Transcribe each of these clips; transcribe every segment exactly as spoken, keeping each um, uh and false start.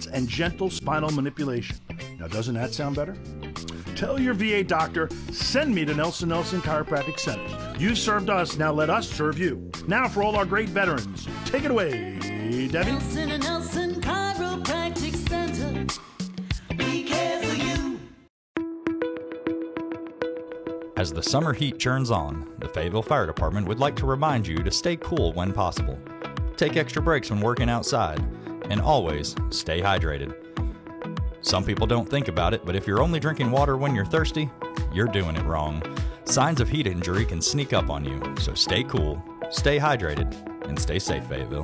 intense and gentle spinal manipulation. Now, doesn't that sound better? Tell your V A doctor, send me to Nelson Nelson Chiropractic Centers. You served us, now let us serve you. Now for all our great veterans, take it away, Debbie. Nelson and Nelson Chiropractic Center. We care for you. As the summer heat churns on, the Fayetteville Fire Department would like to remind you to stay cool when possible. Take extra breaks when working outside, and always stay hydrated. Some people don't think about it, but if you're only drinking water when you're thirsty, you're doing it wrong. Signs of heat injury can sneak up on you, so stay cool, stay hydrated, and stay safe, Fayetteville.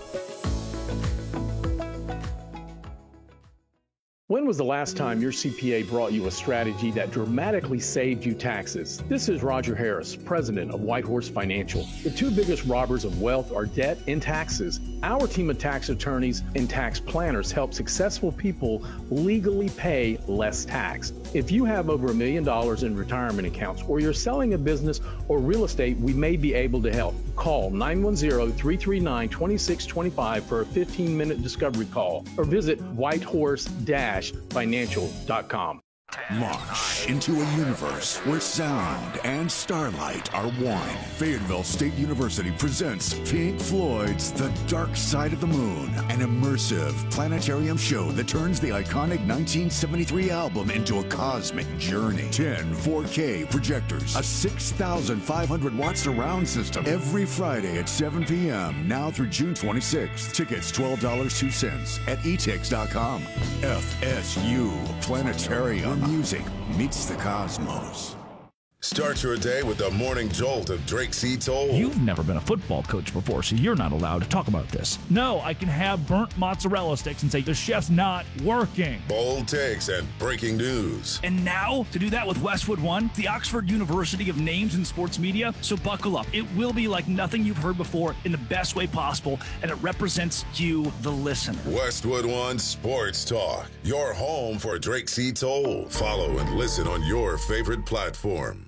When was the last time your C P A brought you a strategy that dramatically saved you taxes? This is Roger Harris, president of Whitehorse Financial. The two biggest robbers of wealth are debt and taxes. Our team of tax attorneys and tax planners help successful people legally pay less tax. If you have over a million dollars in retirement accounts or you're selling a business or real estate, we may be able to help. Call nine one zero, three three nine, two six two five for a fifteen minute discovery call or visit whitehorse dash financial dot com. Launch into a universe where sound and starlight are one. Fayetteville State University presents Pink Floyd's The Dark Side of the Moon, an immersive planetarium show that turns the iconic nineteen seventy-three album into a cosmic journey. ten four K projectors, a six thousand five hundred watt surround system, every Friday at seven p.m. now through June twenty-sixth. Tickets twelve dollars and two cents at e tix dot com. F S U Planetarium. Music meets the cosmos. Start your day with the morning jolt of Drake C. Toll. You've never been a football coach before, so you're not allowed to talk about this. No, I can have burnt mozzarella sticks and say the chef's not working. Bold takes and breaking news. And now, to do that with Westwood One, the Oxford University of names in sports media, so buckle up. It will be like nothing you've heard before in the best way possible, and it represents you, the listener. Westwood One Sports Talk, your home for Drake C. Toll. Follow and listen on your favorite platform.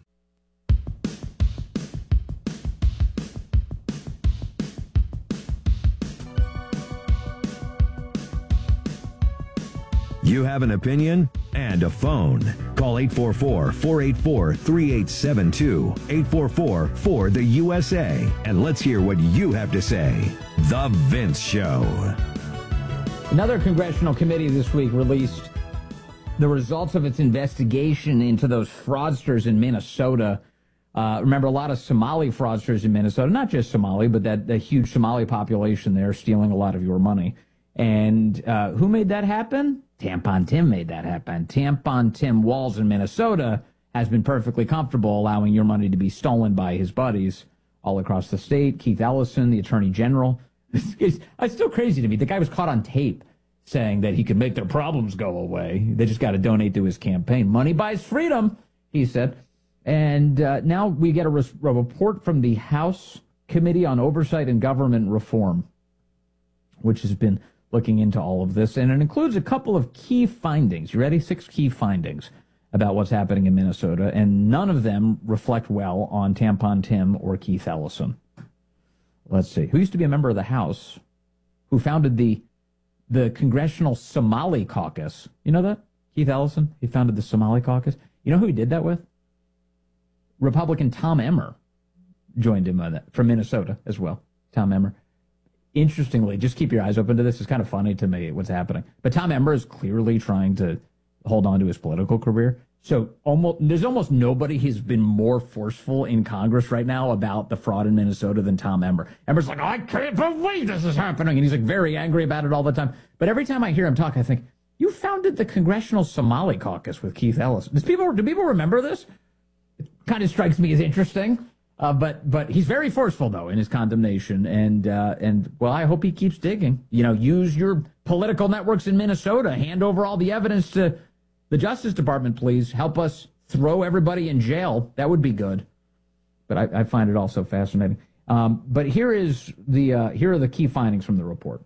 You have an opinion and a phone. Call eight four four, four eight four, three eight seven two, eight four four, four the U S A, and let's hear what you have to say. The Vince Show. Another congressional committee this week released the results of its investigation into those fraudsters in Minnesota. Uh, remember, a lot of Somali fraudsters in Minnesota, not just Somali, but that the huge Somali population there stealing a lot of your money. And uh, who made that happen? Tampon Tim made that happen. Tampon Tim Walz in Minnesota has been perfectly comfortable allowing your money to be stolen by his buddies all across the state. Keith Ellison, the Attorney General. It's, it's still crazy to me. The guy was caught on tape saying that he could make their problems go away. They just got to donate to his campaign. Money buys freedom, he said. And uh, now we get a, res- a report from the House Committee on Oversight and Government Reform, which has been looking into all of this, and it includes a couple of key findings. You ready? Six key findings about what's happening in Minnesota, and none of them reflect well on Tampon Tim or Keith Ellison. Let's see. Who used to be a member of the House, who founded the the Congressional Somali Caucus. You know that? Keith Ellison? He founded the Somali Caucus. You know who he did that with? Republican Tom Emmer joined him on that, from Minnesota as well. Tom Emmer. Interestingly, just keep your eyes open to this. It's kind of funny to me what's happening. But Tom Emmer is clearly trying to hold on to his political career. So almost there's almost nobody who's been more forceful in Congress right now about the fraud in Minnesota than Tom Emmer. Emmer's like, oh, I can't believe this is happening. And he's like very angry about it all the time. But every time I hear him talk, I think, you founded the Congressional Somali Caucus with Keith Ellison. Does people, do people remember this? It kind of strikes me as interesting. Uh, but but he's very forceful, though, in his condemnation. And, uh, and well, I hope he keeps digging. You know, use your political networks in Minnesota. Hand over all the evidence to the Justice Department, please. Help us throw everybody in jail. That would be good. But I, I find it also fascinating. Um, but here is the uh, here are the key findings from the report.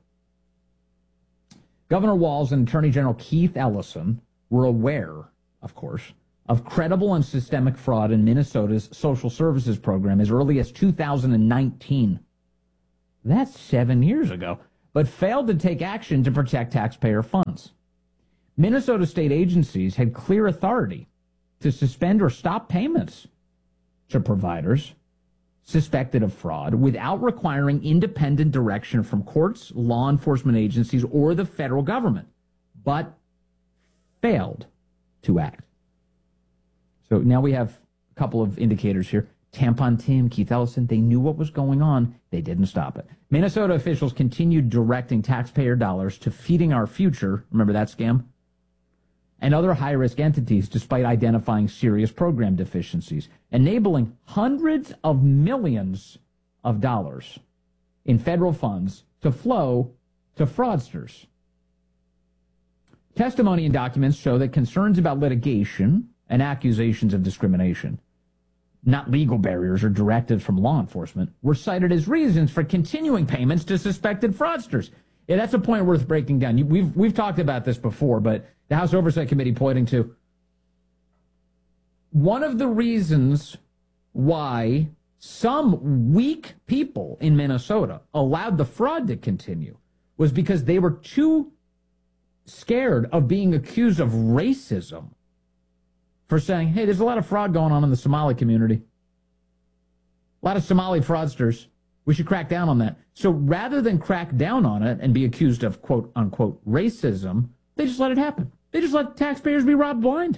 Governor Walz and Attorney General Keith Ellison were aware, of course, of credible and systemic fraud in Minnesota's social services program as early as two thousand nineteen. That's seven years ago. but failed to take action to protect taxpayer funds. Minnesota state agencies had clear authority to suspend or stop payments to providers suspected of fraud without requiring independent direction from courts, law enforcement agencies, or the federal government, but failed to act. So now we have a couple of indicators here. Tampon Tim, Keith Ellison, they knew what was going on. They didn't stop it. Minnesota officials continued directing taxpayer dollars to Feeding Our Future, remember that scam? And other high-risk entities despite identifying serious program deficiencies, enabling hundreds of millions of dollars in federal funds to flow to fraudsters. Testimony and documents show that concerns about litigation and accusations of discrimination, not legal barriers or directives from law enforcement, were cited as reasons for continuing payments to suspected fraudsters. Yeah, that's a point worth breaking down. You, we've we've talked about this before, but the House Oversight Committee pointing to one of the reasons why some weak people in Minnesota allowed the fraud to continue was because they were too scared of being accused of racism for saying, hey, there's a lot of fraud going on in the Somali community. A lot of Somali fraudsters. We should crack down on that. So rather than crack down on it and be accused of quote unquote racism, they just let it happen. They just let taxpayers be robbed blind.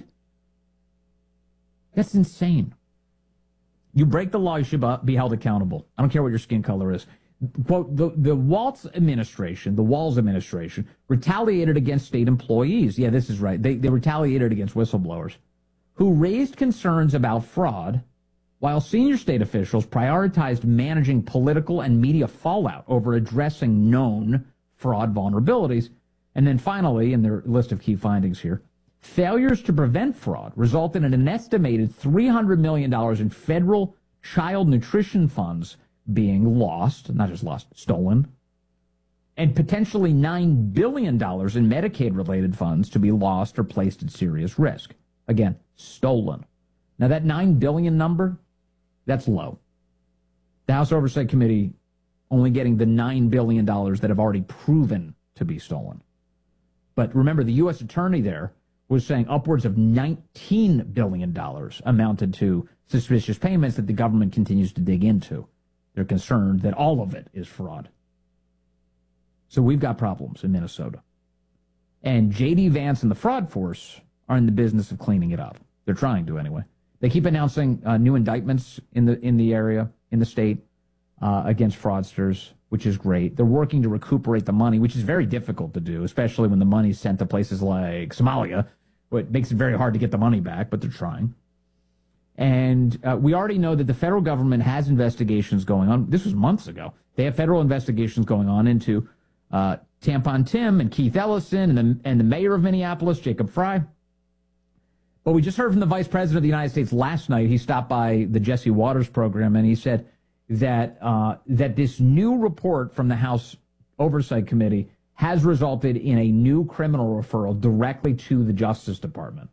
That's insane. You break the law, you should be held accountable. I don't care what your skin color is. Quote, the, the Walz administration, the Walz administration, retaliated against state employees. Yeah, this is right. They, they retaliated against whistleblowers who raised concerns about fraud, while senior state officials prioritized managing political and media fallout over addressing known fraud vulnerabilities. And then finally, in their list of key findings here, failures to prevent fraud resulted in an estimated three hundred million dollars in federal child nutrition funds being lost, not just lost, stolen, and potentially nine billion dollars in Medicaid-related funds to be lost or placed at serious risk. Again, stolen. Now, that nine billion dollars number, that's low. The House Oversight Committee only getting the nine billion dollars that have already proven to be stolen. But remember, the U S attorney there was saying upwards of nineteen billion dollars amounted to suspicious payments that the government continues to dig into. They're concerned that all of it is fraud. So we've got problems in Minnesota. And J D Vance and the fraud force are in the business of cleaning it up. They're trying to anyway. They keep announcing uh, new indictments in the in the area, in the state, uh, against fraudsters, which is great. They're working to recuperate the money, which is very difficult to do, especially when the money's sent to places like Somalia. It makes it very hard to get the money back, but they're trying. And uh, we already know that the federal government has investigations going on. This was months ago. They have federal investigations going on into uh, Tampon Tim and Keith Ellison and the, and the mayor of Minneapolis, Jacob Frey. But we just heard from the Vice President of the United States last night. He stopped by the Jesse Waters program, and he said that uh, that this new report from the House Oversight Committee has resulted in a new criminal referral directly to the Justice Department.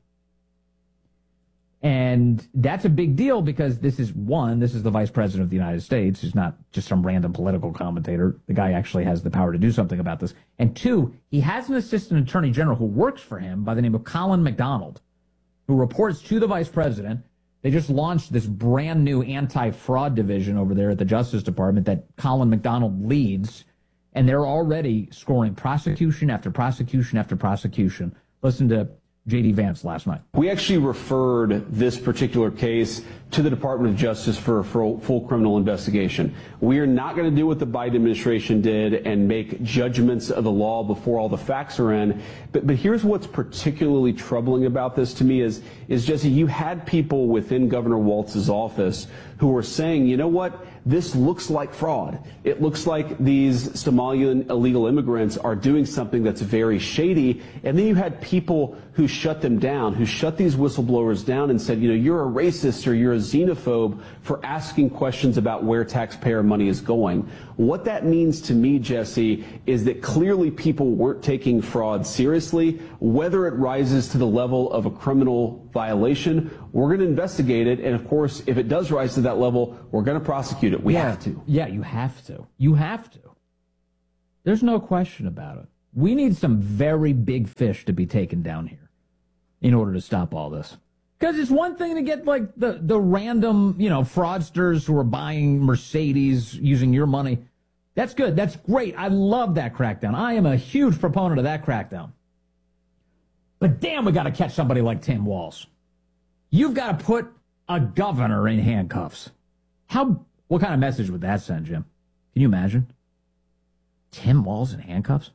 And that's a big deal because this is, one, this is the Vice President of the United States. He's not just some random political commentator. The guy actually has the power to do something about this. And two, he has an assistant attorney general who works for him by the name of Colin McDonald, who reports to the Vice President. They just launched this brand new anti-fraud division over there at the Justice Department that Colin McDonald leads, and they're already scoring prosecution after prosecution after prosecution. Listen to J D Vance last night. We actually referred this particular case to the Department of Justice for a full, full criminal investigation. We are not going to do what the Biden administration did and make judgments of the law before all the facts are in. But, but here's what's particularly troubling about this to me is, is Jesse, you had people within Governor Walz's office who were saying, you know what, this looks like fraud. It looks like these Somalian illegal immigrants are doing something that's very shady. And then you had people who shut them down, who shut these whistleblowers down and said, you know, you're a racist or you're a xenophobe for asking questions about where taxpayer money is going. What that means to me, Jesse, is that clearly people weren't taking fraud seriously. Whether it rises to the level of a criminal violation, we're going to investigate it. And of course, if it does rise to that level, we're going to prosecute it. We yeah, have to. Yeah, you have to. You have to. There's no question about it. We need some very big fish to be taken down here in order to stop all this. Because it's one thing to get like the, the random, you know, fraudsters who are buying Mercedes using your money. That's good. That's great. I love that crackdown. I am a huge proponent of that crackdown. But damn, we got to catch somebody like Tim Walz. You've got to put a governor in handcuffs. How? What kind of message would that send, Jim? Can you imagine? Tim Walz in handcuffs?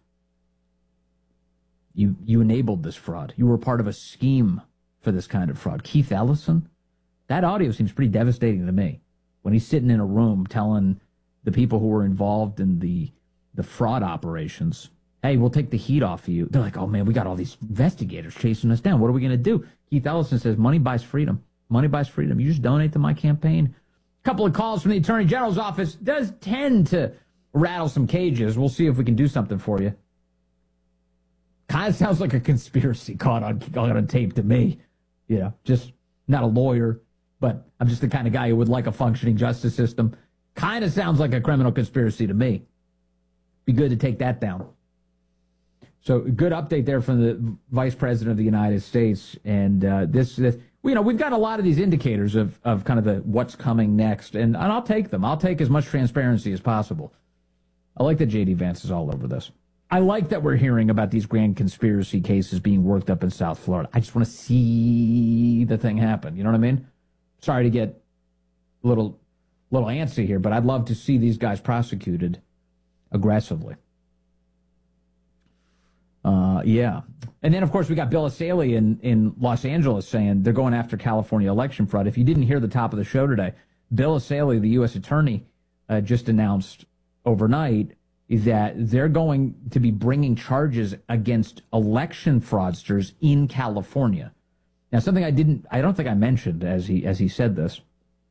You you enabled this fraud. You were part of a scheme for this kind of fraud. Keith Ellison? That audio seems pretty devastating to me. When he's sitting in a room telling the people who were involved in the the fraud operations, hey, we'll take the heat off of you. They're like, oh, man, we got all these investigators chasing us down. What are we going to do? Keith Ellison says, money buys freedom. Money buys freedom. You just donate to my campaign. A couple of calls from the Attorney General's office does tend to rattle some cages. We'll see if we can do something for you. Kind of sounds like a conspiracy caught on, caught on tape to me. You know, just not a lawyer, but I'm just the kind of guy who would like a functioning justice system. Kind of sounds like a criminal conspiracy to me. Be good to take that down. So good update there from the Vice President of the United States. And uh, this, this, you know, we've got a lot of these indicators of, of kind of the what's coming next. And, and I'll take them. I'll take as much transparency as possible. I like that J D Vance is all over this. I like that we're hearing about these grand conspiracy cases being worked up in South Florida. I just want to see the thing happen. You know what I mean? Sorry to get a little, little antsy here, but I'd love to see these guys prosecuted aggressively. Uh, yeah. And then, of course, we got Bill Asaley in, in Los Angeles saying they're going after California election fraud. If you didn't hear the top of the show today, Bill Asaley, the U S attorney, uh, just announced overnight that they're going to be bringing charges against election fraudsters in California. Now, something I didn't, I don't think I mentioned as he as he said this.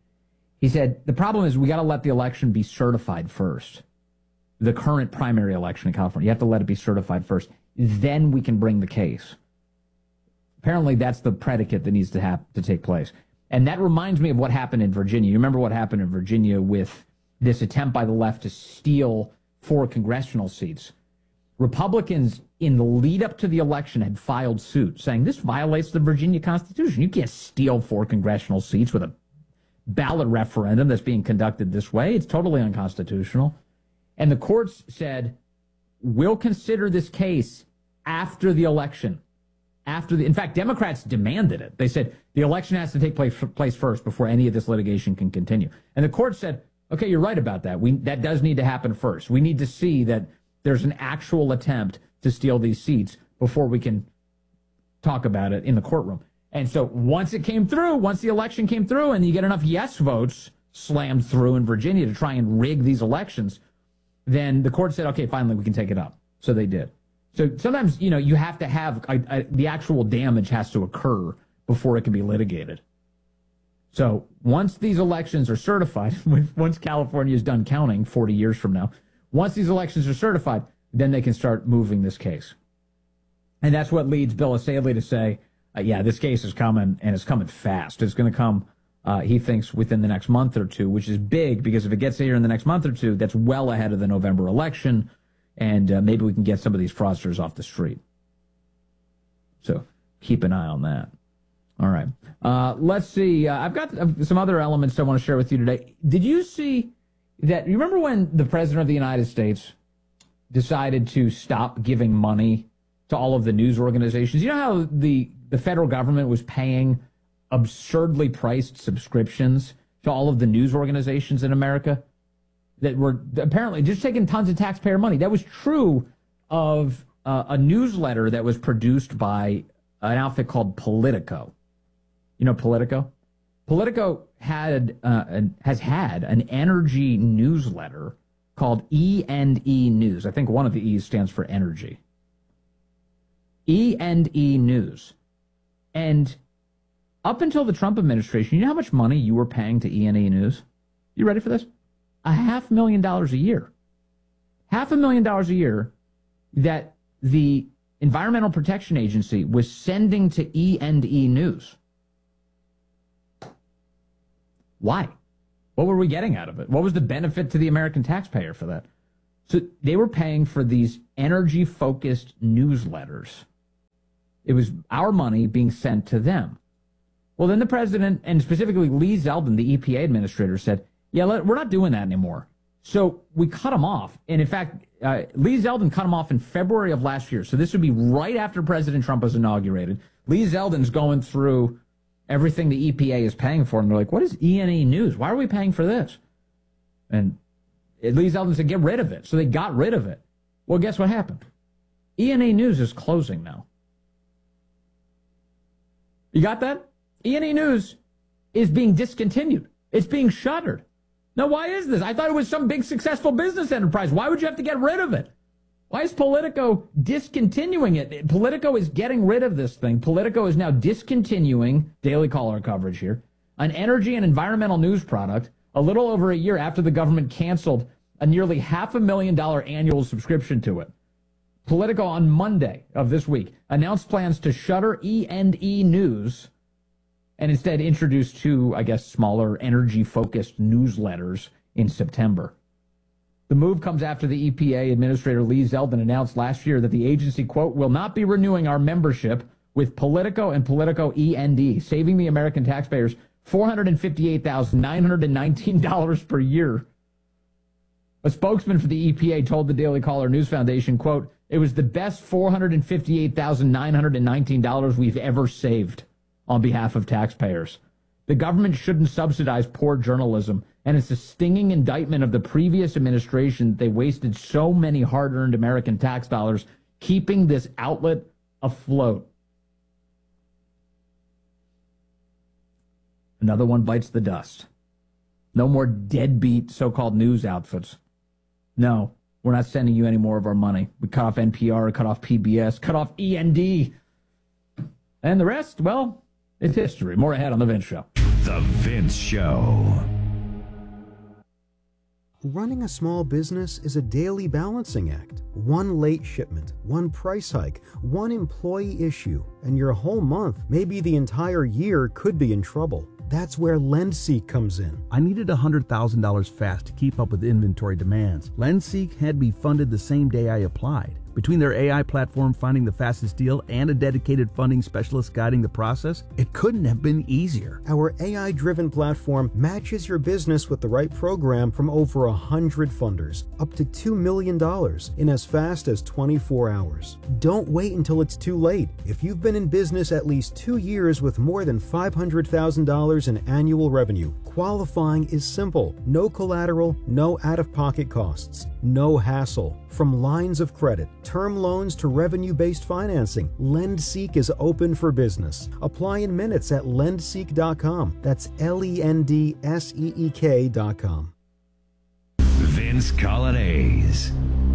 He said, the problem is we got to let the election be certified first. The current primary election in California, you have to let it be certified first. Then we can bring the case. Apparently, that's the predicate that needs to have to take place. And that reminds me of what happened in Virginia. You remember what happened in Virginia with this attempt by the left to steal four congressional seats. Republicans, in the lead up to the election, had filed suit saying this violates the Virginia Constitution. You can't steal four congressional seats with a ballot referendum that's being conducted this way. It's totally unconstitutional. And the courts said, we'll consider this case after the election. After the, in fact, Democrats demanded it. They said the election has to take place, place first before any of this litigation can continue. And the court said, okay, you're right about that. We, that does need to happen first. We need to see that there's an actual attempt to steal these seats before we can talk about it in the courtroom. And so once it came through, once the election came through and you get enough yes votes slammed through in Virginia to try and rig these elections, then the court said, okay, finally we can take it up. So they did. So sometimes, you know, you have to have a, a, the actual damage has to occur before it can be litigated. So once these elections are certified, once California is done counting forty years from now, once these elections are certified, then they can start moving this case. And that's what leads Bill Asaley to say, uh, yeah, this case is coming, and it's coming fast. It's going to come, uh, he thinks, within the next month or two, which is big, because if it gets here in the next month or two, that's well ahead of the November election, and uh, maybe we can get some of these fraudsters off the street. So keep an eye on that. All right. Uh, let's see. Uh, I've got uh, some other elements I want to share with you today. Did you see that? You remember when the President of the United States decided to stop giving money to all of the news organizations? You know how the, the federal government was paying absurdly priced subscriptions to all of the news organizations in America that were apparently just taking tons of taxpayer money? That was true of uh, a newsletter that was produced by an outfit called Politico. You know Politico? Politico had uh, an, has had an energy newsletter called E and E News. I think one of the E's stands for energy. E and E News. And up until the Trump administration, you know how much money you were paying to E and E News? You ready for this? A half million dollars a year. Half a million dollars a year that the Environmental Protection Agency was sending to E and E News. Why? What were we getting out of it? What was the benefit to the American taxpayer for that? So they were paying for these energy-focused newsletters. It was our money being sent to them. Well, then the president, and specifically Lee Zeldin, the E P A administrator, said, yeah, let, we're not doing that anymore. So we cut him off. And in fact, uh, Lee Zeldin cut him off in February of last year. So this would be right after President Trump was inaugurated. Lee Zeldin's going through everything the E P A is paying for. And they're like, what is E and E News? Why are we paying for this? And Lee Zeldin said, get rid of it. So they got rid of it. Well, guess what happened? E and E News is closing now. You got that? E and E News is being discontinued. It's being shuttered. Now, why is this? I thought it was some big successful business enterprise. Why would you have to get rid of it? Why is Politico discontinuing it? Politico is getting rid of this thing. Politico is now discontinuing Daily Caller coverage here, an energy and environmental news product, a little over a year after the government canceled a nearly half a million dollar annual subscription to it. Politico on Monday of this week announced plans to shutter E and E News and instead introduce two, I guess, smaller energy-focused newsletters in September. The move comes after the E P A Administrator Lee Zeldin announced last year that the agency, quote, will not be renewing our membership with Politico and Politico E and E, saving the American taxpayers four hundred fifty-eight thousand nine hundred nineteen dollars per year. A spokesman for the E P A told the Daily Caller News Foundation, quote, it was the best four hundred fifty-eight thousand nine hundred nineteen dollars we've ever saved on behalf of taxpayers. The government shouldn't subsidize poor journalism, and it's a stinging indictment of the previous administration that they wasted so many hard-earned American tax dollars keeping this outlet afloat. Another one bites the dust. No more deadbeat so-called news outfits. No, we're not sending you any more of our money. We cut off N P R, cut off P B S, cut off E and D. And the rest, well, it's history. More ahead on The Vince Show. The Vince Show. Running a small business is a daily balancing act. One late shipment, one price hike, one employee issue, and your whole month, maybe the entire year, could be in trouble. That's where LendSeek comes in. I needed one hundred thousand dollars fast to keep up with inventory demands. LendSeek had me funded the same day I applied. Between their A I platform finding the fastest deal and a dedicated funding specialist guiding the process, it couldn't have been easier. Our A I-driven platform matches your business with the right program from over one hundred funders, up to two million dollars in as fast as twenty-four hours. Don't wait until it's too late. If you've been in business at least two years with more than five hundred thousand dollars in annual revenue, qualifying is simple. No collateral, no out-of-pocket costs, no hassle. From lines of credit, term loans to revenue-based financing, LendSeek is open for business. Apply in minutes at lendseek dot com. That's L E N D S E E K dot com. Vince Colonnese.